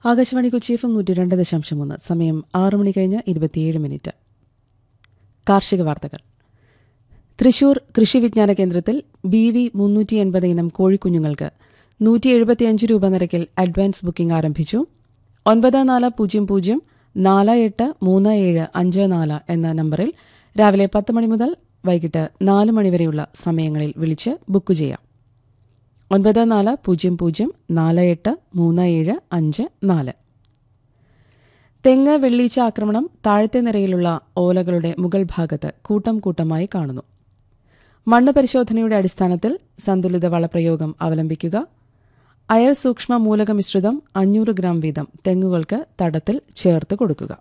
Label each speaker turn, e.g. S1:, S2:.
S1: Akashvani Kochi FM 102.3 സമയം 6 മണി കഴിഞ്ഞ് 27 കാർഷിക വാർത്തകൾ. തൃശൂർ കൃഷി വിജ്ഞാന കേന്ദ്രത്തിൽ BV 380 ഇനം കോഴിക്കുഞ്ഞുങ്ങൾക്ക് 175 രൂപ നിരക്കിൽ അഡ്വാൻസ് ബുക്കിംഗ് ആരംഭിച്ചു. 9400483754 എന്ന നമ്പറിൽ രാവിലെ 10 മണി മുതൽ വൈകിട്ട് 4 മണി വരെയുള്ള സമയങ്ങളിൽ വിളിച്ച് ബുക്ക് ചെയ്യാം. 9400483754. തെങ്ങ് വെള്ളീച്ച ആക്രമണം താഴത്തെ നിരയിലുള്ള ഓലകളുടെ മുകൾ ഭാഗത്ത് കൂട്ടം കൂട്ടമായി കാണുന്നു. മണ്ണ് പരിശോധനയുടെ അടിസ്ഥാനത്തിൽ സന്തുലിത വളപ്രയോഗം അവലംബിക്കുക. അയർ സൂക്ഷ്മ മൂലക മിശ്രിതം 500 ഗ്രാം വീതം തെങ്ങുകൾക്ക് തടത്തിൽ ചേർത്ത് കൊടുക്കുക.